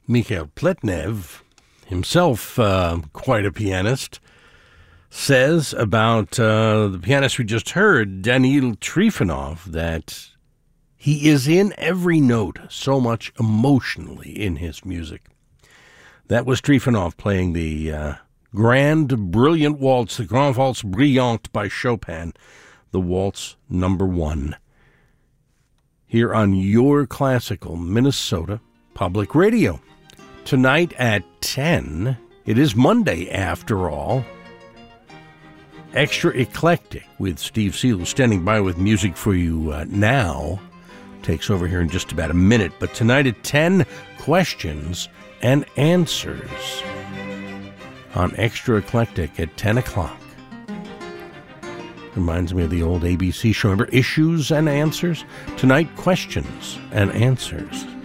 Mikhail Pletnev, himself quite a pianist, says about the pianist we just heard, Daniil Trifonov, that he is in every note so much emotionally in his music. That was Trifonov playing the grand, brilliant waltz, the Grand Waltz Brillante by Chopin, the waltz number 1. Here on Your Classical Minnesota Public Radio. Tonight at 10, it is Monday after all. Extra Eclectic with Steve Seal standing by with music for you now. Takes over here in just about a minute. But tonight at 10, questions and answers on Extra Eclectic at 10 o'clock. Reminds me of the old ABC show. Remember Issues and Answers? Tonight, questions and answers.